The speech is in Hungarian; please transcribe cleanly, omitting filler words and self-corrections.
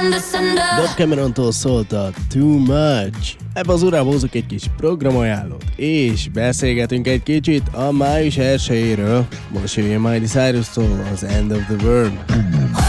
Dub Camerontól szólt a Too Much. Ebben az órában hozok egy kis programajánlót, és beszélgetünk egy kicsit a május 1-éről. Most jöjjön Miley Cyrus-tól az End of the World.